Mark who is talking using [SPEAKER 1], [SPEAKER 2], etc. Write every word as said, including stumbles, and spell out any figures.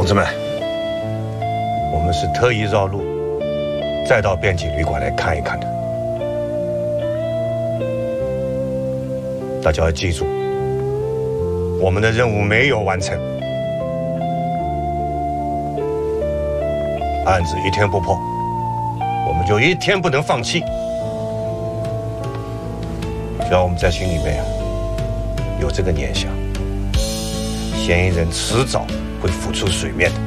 [SPEAKER 1] 同志们，我们是特意绕路，再到边境旅馆来看一看的。大家要记住，我们的任务没有完成，案子一天不破，我们就一天不能放弃。只要我们在心里面啊有这个念想，嫌疑人迟早会浮出水面的。